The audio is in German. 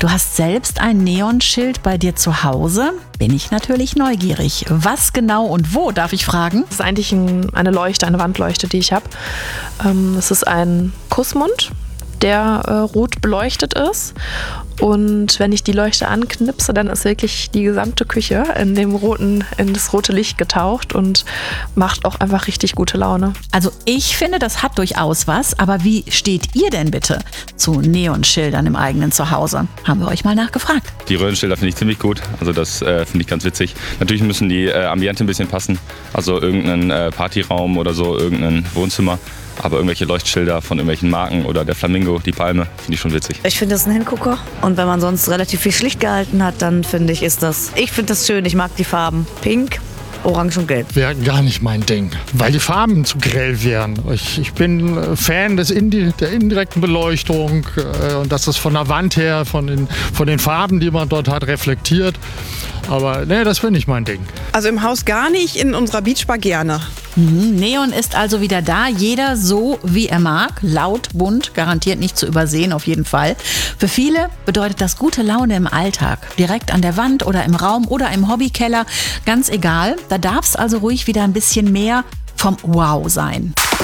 Du hast selbst ein Neonschild bei dir zu Hause. Bin ich natürlich neugierig. Was genau und wo, darf ich fragen? Das ist eigentlich eine Leuchte, eine Wandleuchte, die ich habe. Es ist ein Kussmund, der rot beleuchtet ist. Und wenn ich die Leuchte anknipse, dann ist wirklich die gesamte Küche in das rote Licht getaucht und macht auch einfach richtig gute Laune. Also ich finde, das hat durchaus was. Aber wie steht ihr denn bitte zu Neonschildern im eigenen Zuhause? Haben wir euch mal nachgefragt. Die Röhrenschilder finde ich ziemlich gut. Also das finde ich ganz witzig. Natürlich müssen die Ambiente ein bisschen passen. Also irgendein Partyraum oder so, irgendein Wohnzimmer. Aber irgendwelche Leuchtschilder von irgendwelchen Marken oder der Flamingo, die Palme, finde ich schon witzig. Ich finde das ein Hingucker. Und wenn man sonst relativ viel schlicht gehalten hat, dann finde ich, ich finde das schön. Ich mag die Farben. Pink, Orange und Gelb. Wäre gar nicht mein Ding, weil die Farben zu grell wären. Ich bin Fan der indirekten Beleuchtung und dass das von der Wand her, von den Farben, die man dort hat, reflektiert. Aber nee, das wäre nicht mein Ding. Also im Haus gar nicht, in unserer Beachbar gerne. Neon ist also wieder da, jeder so wie er mag, laut, bunt, garantiert nicht zu übersehen, auf jeden Fall. Für viele bedeutet das gute Laune im Alltag, direkt an der Wand oder im Raum oder im Hobbykeller, ganz egal. Da darf es also ruhig wieder ein bisschen mehr vom Wow sein.